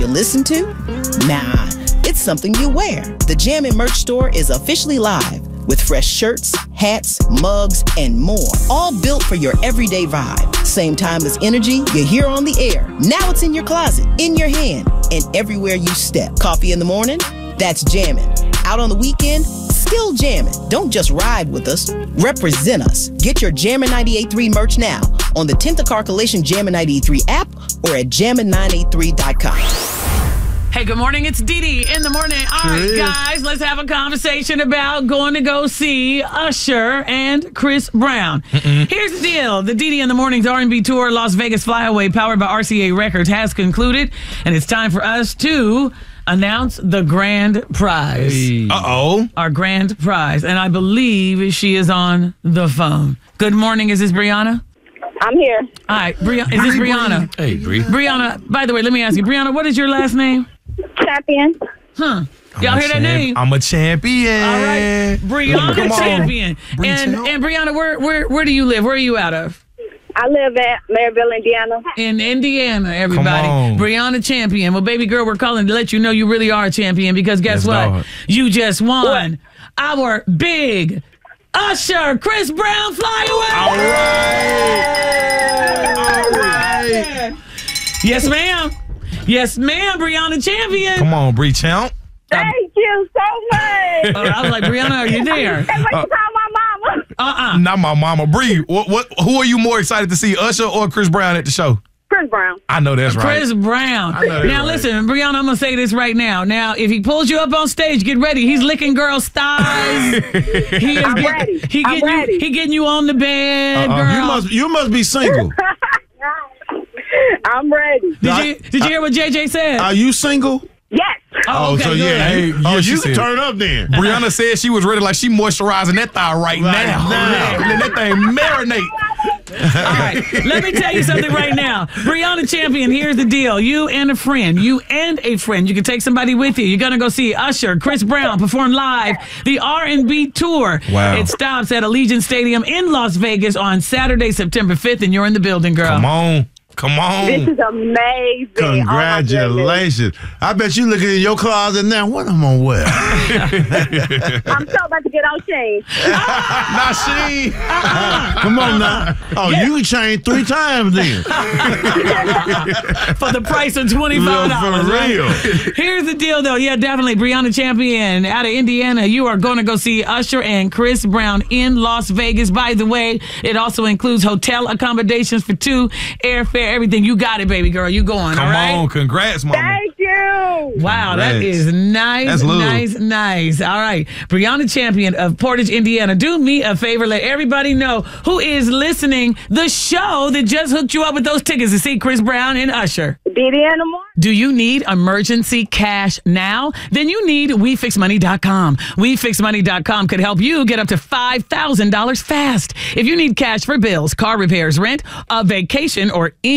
you listen to? Nah, it's something you wear. The Jammin' merch store is officially live with fresh shirts, hats, mugs, and more, all built for your everyday vibe. Same timeless energy you hear on the air. Now it's in your closet, in your hand, and everywhere you step. Coffee in the morning? That's jammin'. Out on the weekend? Still jammin'. Don't just ride with us, represent us. Get your Jammin' 98.3 merch now on the 10th Car Collision Jammin' 98.3 app or at jammin983.com. Hey, good morning. It's Dee Dee in the morning. All right, guys, let's have a conversation about going to go see Usher and Chris Brown. Here's the deal. The Dee Dee in the Morning's R&B tour, Las Vegas Flyaway, powered by RCA Records, has concluded, and it's time for us to announce the grand prize. Hey. Our grand prize. And I believe she is on the phone. Good morning. Is this Brianna? I'm here. All right. Is this Brianna? Hey, Bree. Brianna, by the way, let me ask you. Brianna, what is your last name? Champion. Y'all hear that name? I'm a champion. All right. Brianna Come on. Champion. And Brianna, where do you live? Where are you out of? I live at Maryville, Indiana. In Indiana, everybody. Come on. Brianna Champion. Well, baby girl, we're calling to let you know you really are a champion because guess Yes, what? Lord. You just won our big Usher Chris Brown Flyaway. All right. Yes, ma'am. Yes, ma'am, Brianna Champion. Come on, Bree Champ. Thank you so much. I was like, Brianna, are you there? Hey, what you call my mama? Not my mama. Bree, who are you more excited to see, Usher or Chris Brown at the show? Chris Brown. I know that's right. Chris Brown. I know that's Now, right. listen, Brianna, I'm going to say this right now. Now, if he pulls you up on stage, get ready. He's licking girls' thighs. I'm ready. I'm ready. He getting you on the bed, girl. You must be single. I'm ready. Did you hear what JJ said? Are you single? Yes. Oh, okay, so good. yeah. Hey, You, yeah, she you said can turn up then. Brianna said she was ready like she moisturizing that thigh right now. now. Let that thing marinate. All right, let me tell you something right now. Brianna Champion, here's the deal. You and a friend. You can take somebody with you. You're going to go see Usher, Chris Brown perform live the R&B tour. Wow. It stops at Allegiant Stadium in Las Vegas on Saturday, September 5th, and you're in the building, girl. Come on. This is amazing. Congratulations. I bet you looking in your closet now. What am I wear? I'm so about to get on Shane. Not she. Come on now. Oh, you can change 3 times then. For the price of $25. For real. Right? Here's the deal, though. Yeah, definitely. Brianna Champion out of Indiana. You are going to go see Usher and Chris Brown in Las Vegas. By the way, it also includes hotel accommodations for 2, airfare, everything. You got it, baby girl. You going, all right? Come on. Congrats, mama. Thank you. Wow, that Congrats. is nice, That's love. nice. All right. Brianna Champion of Portage, Indiana. Do me a favor. Let everybody know who is listening. The show that just hooked you up with those tickets to see Chris Brown and Usher. Dee Dee in the morning. Do you need emergency cash now? Then you need WeFixMoney.com. WeFixMoney.com could help you get up to $5,000 fast. If you need cash for bills, car repairs, rent, a vacation, or